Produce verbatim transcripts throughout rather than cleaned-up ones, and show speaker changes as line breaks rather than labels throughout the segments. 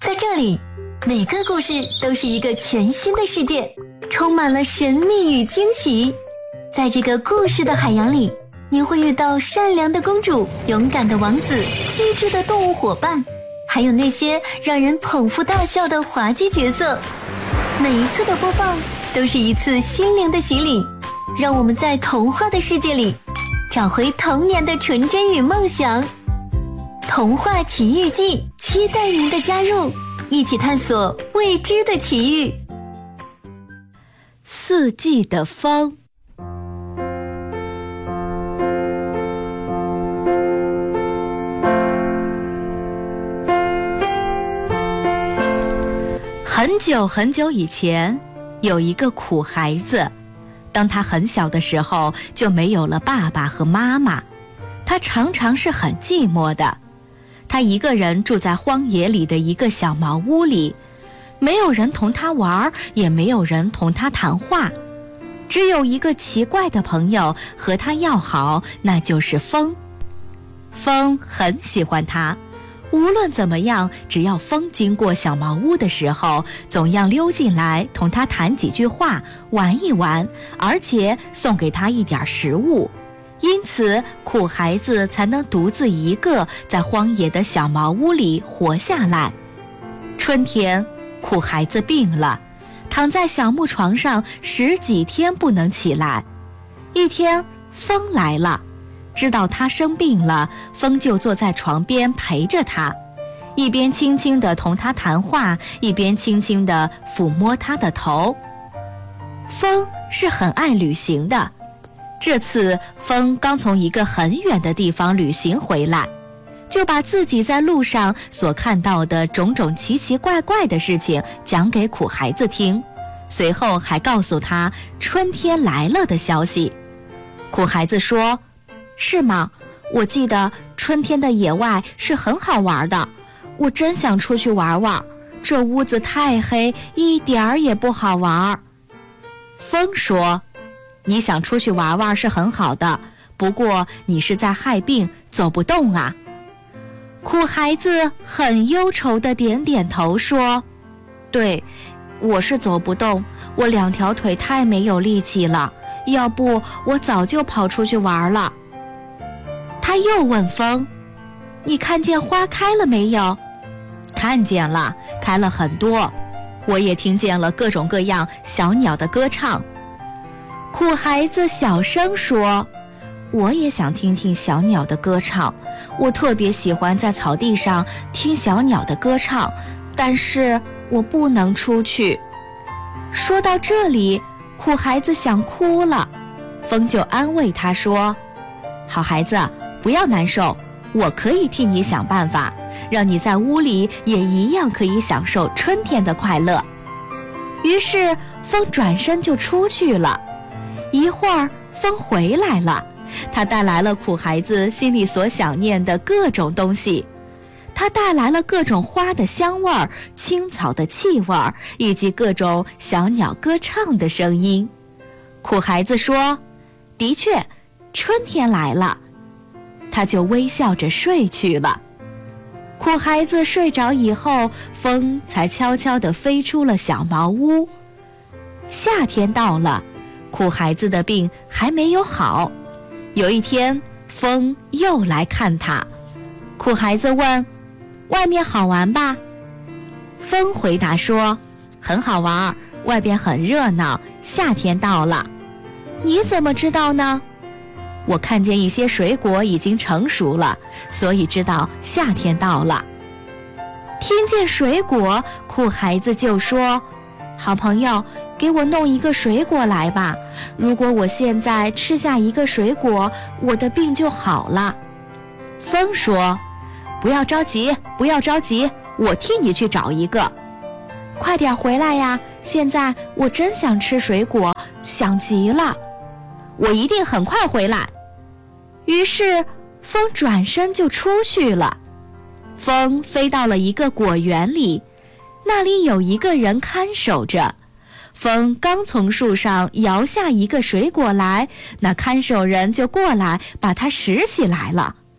在这里，每个故事都是一个全新的世界，充满了神秘与惊喜。在这个故事的海洋里，你会遇到善良的公主、勇敢的王子、机智的动物伙伴，还有那些让人捧腹大笑的滑稽角色。每一次的播放都是一次心灵的洗礼，让我们在童话的世界里找回童年的纯真与梦想。童话奇遇记，期待您的加入，一起探索未知的奇遇。
四季的风。很久很久以前，有一个苦孩子，当他很小的时候，就没有了爸爸和妈妈，他常常是很寂寞的。他一个人住在荒野里的一个小茅屋里，没有人同他玩，也没有人同他谈话，只有一个奇怪的朋友和他要好，那就是风。风很喜欢他，无论怎么样，只要风经过小茅屋的时候，总要溜进来同他谈几句话，玩一玩，而且送给他一点食物。因此，苦孩子才能独自一个在荒野的小茅屋里活下来。春天，苦孩子病了，躺在小木床上十几天不能起来。一天，风来了，知道他生病了，风就坐在床边陪着他，一边轻轻地同他谈话，一边轻轻地抚摸他的头。风是很爱旅行的。这次风刚从一个很远的地方旅行回来，就把自己在路上所看到的种种奇奇怪怪的事情讲给苦孩子听，随后还告诉他春天来了的消息。苦孩子说：是吗？我记得春天的野外是很好玩的，我真想出去玩玩，这屋子太黑，一点儿也不好玩。风说：你想出去玩玩是很好的，不过你是在害病，走不动啊。苦孩子很忧愁地点点头说：对，我是走不动，我两条腿太没有力气了，要不我早就跑出去玩了。他又问风：你看见花开了没有？看见了，开了很多，我也听见了各种各样小鸟的歌唱。苦孩子小声说：我也想听听小鸟的歌唱，我特别喜欢在草地上听小鸟的歌唱，但是我不能出去。说到这里，苦孩子想哭了，风就安慰他说：好孩子，不要难受，我可以替你想办法，让你在屋里也一样可以享受春天的快乐。于是风转身就出去了。一会儿风回来了，他带来了苦孩子心里所想念的各种东西。他带来了各种花的香味儿、青草的气味儿，以及各种小鸟歌唱的声音。苦孩子说：的确，春天来了。他就微笑着睡去了。苦孩子睡着以后，风才悄悄地飞出了小茅屋。夏天到了，苦孩子的病还没有好。有一天，风又来看他。苦孩子问：外面好玩吧？风回答说：很好玩，外边很热闹，夏天到了。你怎么知道呢？我看见一些水果已经成熟了，所以知道夏天到了。听见水果，苦孩子就说：好朋友，给我弄一个水果来吧，如果我现在吃下一个水果，我的病就好了。风说：不要着急，不要着急，我替你去找一个。快点回来呀，现在我真想吃水果，想极了。我一定很快回来。于是风转身就出去了。风飞到了一个果园里，那里有一个人看守着。风刚从树上摇下一个水果来，那看守人就过来把它拾起来了。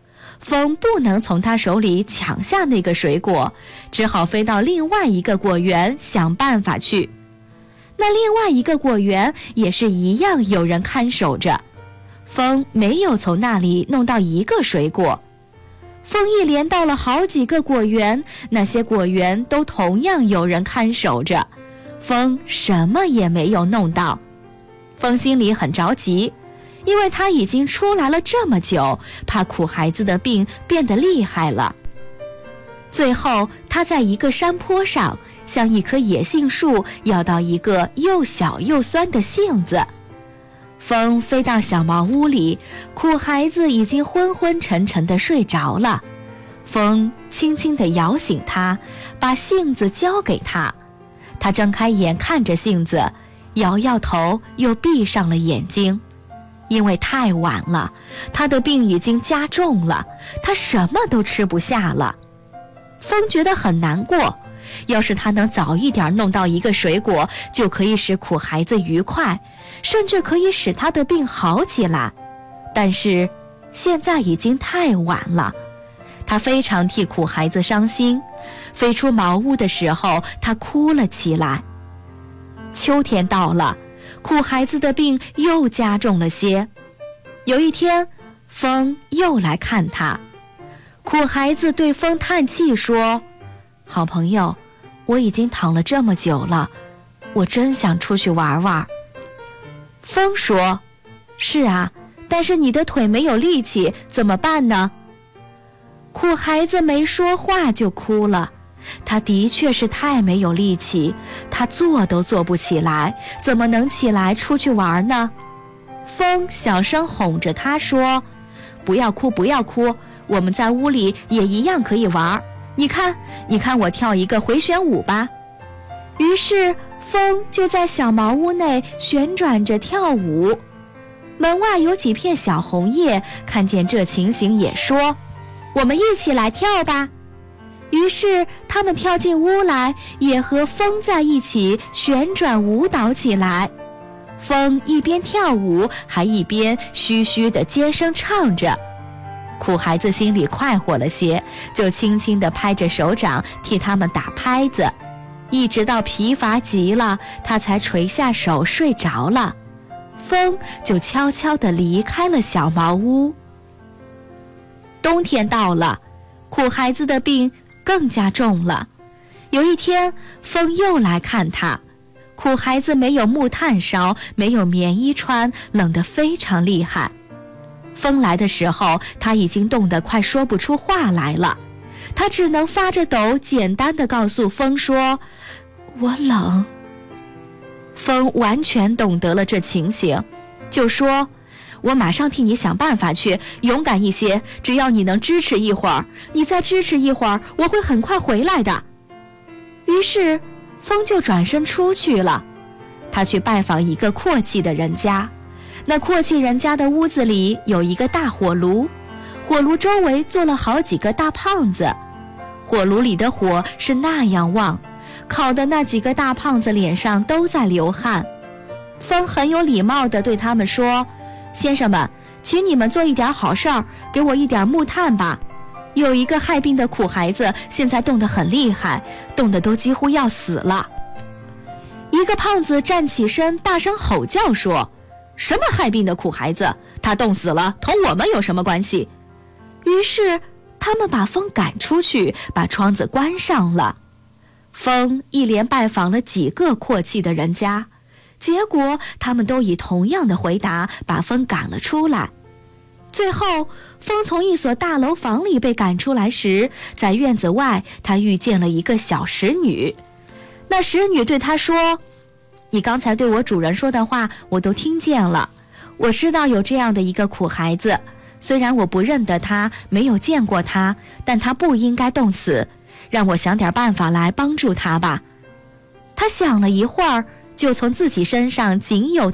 风不能从他手里抢下那个水果，只好飞到另外一个果园想办法去。那另外一个果园也是一样有人看守着，风没有从那里弄到一个水果。风一连到了好几个果园，那些果园都同样有人看守着，风什么也没有弄到。风心里很着急，因为他已经出来了这么久，怕苦孩子的病变得厉害了。最后他在一个山坡上像一棵野杏树咬到一个又小又酸的杏子。风飞到小茅屋里，苦孩子已经昏昏沉沉地睡着了。风轻轻地摇醒他，把杏子交给他。他睁开眼看着杏子，摇摇头，又闭上了眼睛。因为太晚了，他的病已经加重了，他什么都吃不下了。风觉得很难过，要是他能早一点弄到一个水果，就可以使苦孩子愉快，甚至可以使他的病好起来。但是现在已经太晚了，他非常替苦孩子伤心。飞出茅屋的时候，他哭了起来。秋天到了，苦孩子的病又加重了些。有一天，风又来看他。苦孩子对风叹气说：好朋友，我已经躺了这么久了，我真想出去玩玩。风说：是啊，但是你的腿没有力气，怎么办呢？苦孩子没说话就哭了。他的确是太没有力气，他坐都坐不起来，怎么能起来出去玩呢？风小声哄着他说：不要哭，不要哭，我们在屋里也一样可以玩。你看，你看我跳一个回旋舞吧。于是风就在小茅屋内旋转着跳舞。门外有几片小红叶，看见这情形也说：我们一起来跳吧。于是他们跳进屋来，也和风在一起旋转舞蹈起来。风一边跳舞，还一边嘘嘘地尖声唱着。苦孩子心里快活了些，就轻轻地拍着手掌替他们打拍子，一直到疲乏极了，他才垂下手睡着了。风就悄悄地离开了小茅屋。冬天到了，苦孩子的病更加重了。有一天，风又来看他。苦孩子没有木炭烧，没有棉衣穿，冷得非常厉害。风来的时候，他已经冻得快说不出话来了。他只能发着抖，简单地告诉风说：我冷。风完全懂得了这情形，就说：我马上替你想办法去，勇敢一些，只要你能支持一会儿，你再支持一会儿，我会很快回来的。于是风就转身出去了。他去拜访一个阔气的人家，那阔气人家的屋子里有一个大火炉，火炉周围坐了好几个大胖子，火炉里的火是那样旺，烤的那几个大胖子脸上都在流汗。风很有礼貌地对他们说：先生们，请你们做一点好事儿，给我一点木炭吧。有一个害病的苦孩子，现在冻得很厉害，冻得都几乎要死了。一个胖子站起身，大声吼叫说：什么害病的苦孩子？他冻死了，同我们有什么关系？于是他们把风赶出去，把窗子关上了。风一连拜访了几个阔气的人家，结果他们都以同样的回答把风赶了出来。最后，风从一所大楼房里被赶出来时，在院子外他遇见了一个小使女。那使女对他说：你刚才对我主人说的话我都听见了，我知道有这样的一个苦孩子，虽然我不认得他，没有见过他，但他不应该冻死，让我想点办法来帮助他吧。他想了一会儿，就从自己身上仅有